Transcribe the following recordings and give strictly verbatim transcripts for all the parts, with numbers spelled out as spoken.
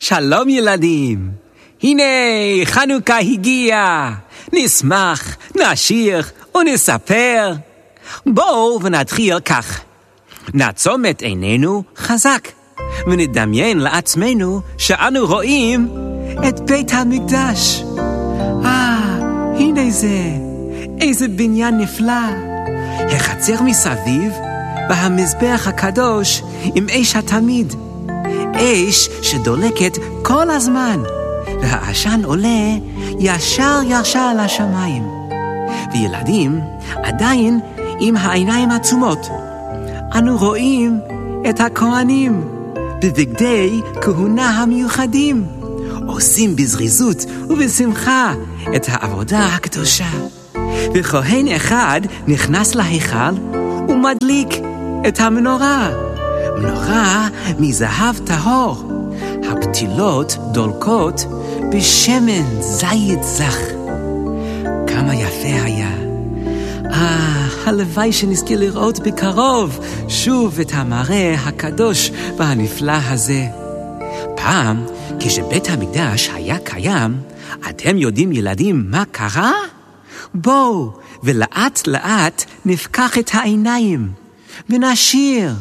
שלום ילדים, הנה חנוכה הגיע, נשמח, נשיר ונספר. בואו ונתחיל כך, נעצום את עינינו חזק, ונדמיין לעצמנו שאנו רואים את בית המקדש. אה, הנה זה, איזה בניין נפלא. החצר מסביב, והמזבח הקדוש עם אש התמיד. אש שדולקת כל הזמן, והעשן עולה ישר ישר לשמיים. וילדים עדיין עם העיניים עצומות. אנו רואים את הכהנים בבגדי כהונה המיוחדים, עושים בזריזות ובשמחה את העבודה הקדושה. וכהן אחד נכנס להיכל ומדליק את המנורה, מנורה מזהב טהור. הפתילות דולקות בשמן זית זך. כמה יפה היה. אה, הלוואי שנזכה לראות בקרוב שוב את המראה הקדוש והנפלא הזה. פעם, כשבית המקדש היה קיים, אתם יודעים ילדים מה קרה? בואו ולאט לאט נפקח את העיניים ונשיר.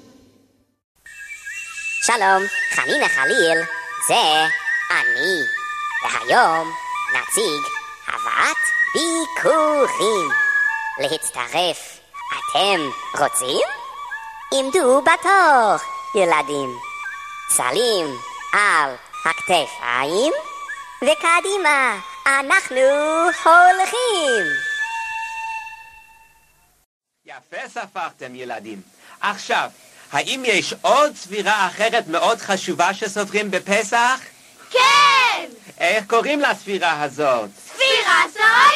שלום, חנינה חליל, זה אני. והיום נציג הבאת ביקורים. להצטרף, אתם רוצים? עמדו בתור, ילדים. צלים על הכתפיים, וקדימה, אנחנו הולכים. יפה ספרתם ילדים. עכשיו, האם יש עוד ספירה אחרת מאוד חשובה שסופרים בפסח? כן! איך קוראים לספירה הזאת? ספירה סוד!